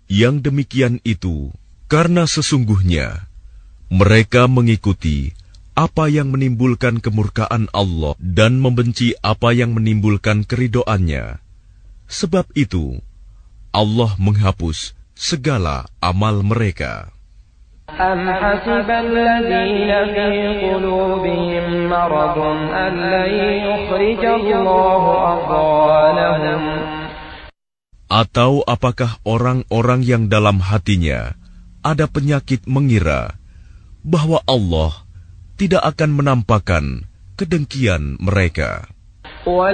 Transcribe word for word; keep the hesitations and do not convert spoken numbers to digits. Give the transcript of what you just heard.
Yang demikian itu karena sesungguhnya mereka mengikuti apa yang menimbulkan kemurkaan Allah dan membenci apa yang menimbulkan keridhoannya. Sebab itu Allah menghapus segala amal mereka. أَمْ حَسِبَ الَّذِينَ فِي قُلُوبِهِم مَّرَضٌ أَن لَّن يُخْرِجَ اللَّهُ أَضْغَانَهُمْ. Atau apakah orang-orang yang dalam hatinya ada penyakit mengira bahwa Allah tidak akan menampakkan kedengkian mereka?